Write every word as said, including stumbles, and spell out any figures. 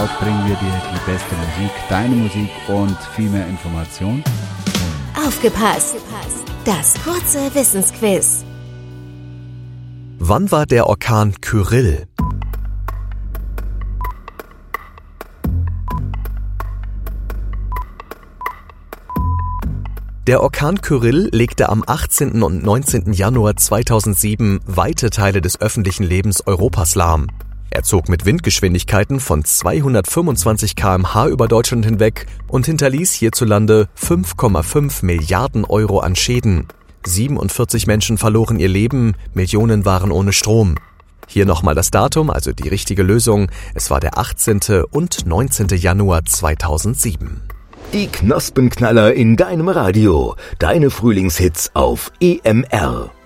Bringen wir dir die beste Musik, deine Musik und viel mehr Information. Aufgepasst! Das kurze Wissensquiz. Wann war der Orkan Kyrill? Der Orkan Kyrill legte am achtzehnten und neunzehnten Januar zweitausendsieben weite Teile des öffentlichen Lebens Europas lahm. Er zog mit Windgeschwindigkeiten von zweihundertfünfundzwanzig Kilometer pro Stunde über Deutschland hinweg und hinterließ hierzulande fünf Komma fünf Milliarden Euro an Schäden. siebenundvierzig Menschen verloren ihr Leben, Millionen waren ohne Strom. Hier nochmal das Datum, also die richtige Lösung. Es war der achtzehnte und neunzehnte Januar zweitausendsieben. Die Knospenknaller in deinem Radio. Deine Frühlingshits auf E M R.